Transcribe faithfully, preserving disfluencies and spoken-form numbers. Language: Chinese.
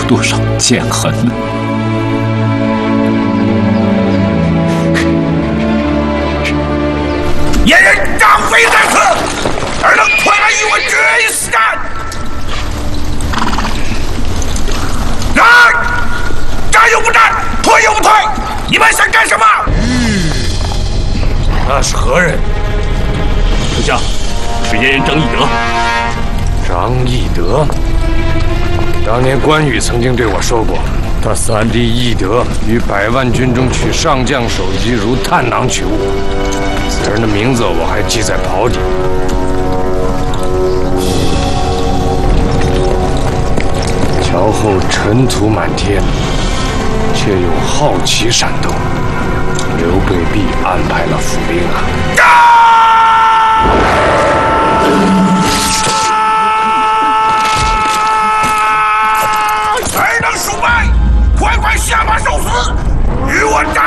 多少剑痕呢？ 野人张飞在此，尔等快来与我决一死战！然而，战又不战，退又不退，你们想干什么？ 嗯，那是何人？ 丞相，是野人张翼德。 张翼德，当年关羽曾经对我说过，他三弟翼德于百万军中取上将首级如探囊取物。此人的名字我还记在袍底。桥后尘土满天，却又好奇闪动。刘备必安排了伏兵啊！ 尔等鼠辈，快快下马受死，与我战！